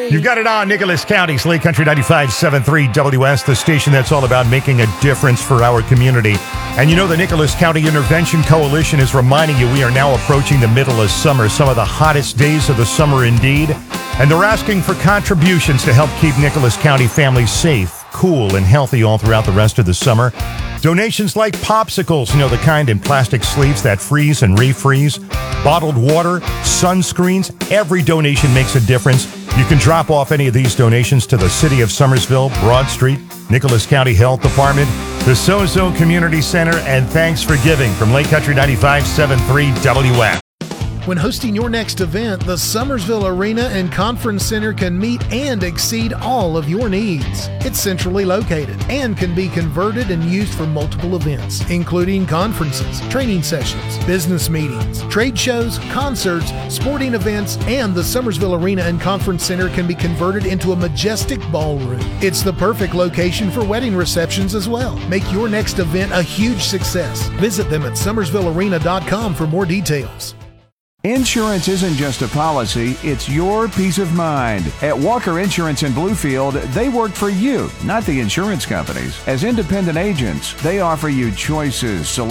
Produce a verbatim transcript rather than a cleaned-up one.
You've got it on Nicholas County's Lake Country ninety-five point seven three W S, the station that's all about making a difference for our community. And you know, the Nicholas County Intervention Coalition is reminding you we are now approaching the middle of summer, some of the hottest days of the summer indeed. And they're asking for contributions to help keep Nicholas County families safe, cool, and healthy all throughout the rest of the summer. Donations like popsicles, you know, the kind in plastic sleeves that freeze and refreeze, bottled water, sunscreens, every donation makes a difference. You can drop off any of these donations to the City of Summersville, Broad Street, Nicholas County Health Department, the Sozo Community Center, and thanks for giving from Lake Country ninety-five point seven three W S. When hosting your next event, the Summersville Arena and Conference Center can meet and exceed all of your needs. It's centrally located and can be converted and used for multiple events, including conferences, training sessions, business meetings, trade shows, concerts, sporting events, and the Summersville Arena and Conference Center can be converted into a majestic ballroom. It's the perfect location for wedding receptions as well. Make your next event a huge success. Visit them at summersville arena dot com for more details. Insurance isn't just a policy, it's your peace of mind. At Walker Insurance in Bluefield, they work for you, not the insurance companies. As independent agents, they offer you choices,